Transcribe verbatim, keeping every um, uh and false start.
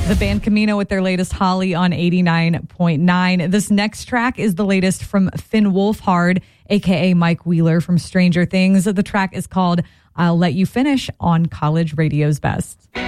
The band Camino with their latest Holly on eighty-nine point nine. This next track is the latest from Finn Wolfhard, a k a. Mike Wheeler from Stranger Things. The track is called I'll Let You Finish on College Radio's Best.